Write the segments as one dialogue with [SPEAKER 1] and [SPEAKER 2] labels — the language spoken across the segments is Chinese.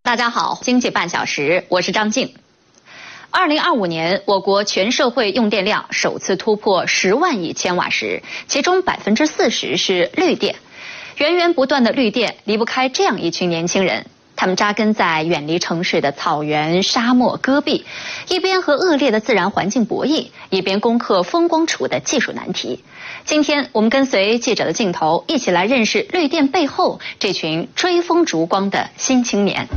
[SPEAKER 1] 大家好，经济半小时，我是张静。2025年，我国全社会用电量首次突破10万亿千瓦时，其中40%是绿电。源源不断的绿电离不开这样一群年轻人，他们扎根在远离城市的草原、沙漠、戈壁，一边和恶劣的自然环境博弈，一边攻克风光储的技术难题。今天我们跟随记者的镜头，一起来认识绿电背后这群追风逐光的新青年。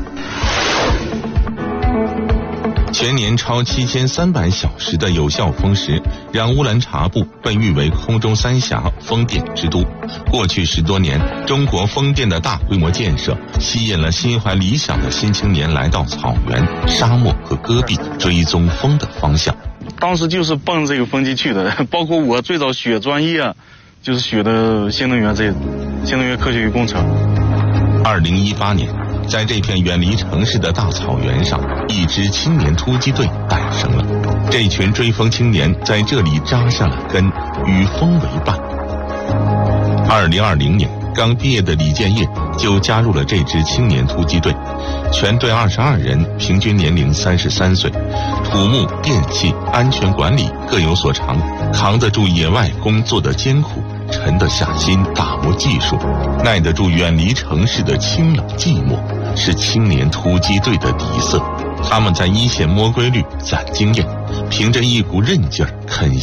[SPEAKER 2] 全年超7300小时的有效风时，让乌兰察布被誉为空中三峡、风电之都。过去10多年，中国风电的大规模建设吸引了心怀理想的新青年来到草原、沙漠和戈壁追踪风的方向。
[SPEAKER 3] 当时就是奔这个风机去的，包括我最早学专业就是学的新能源科学与工程。
[SPEAKER 2] 2018年，在这片远离城市的大草原上，一支青年突击队诞生了。这群追风青年在这里扎下了根，与风为伴。2020年，刚毕业的李建业就加入了这支青年突击队。全队22人，平均年龄33岁，土木、电气、安全管理各有所长，扛得住野外工作的艰苦，沉得下心打磨技术，耐得住远离城市的清冷寂寞，是青年突击队的底色。他们在一线摸规律、攒经验，凭着一股韧劲儿，肯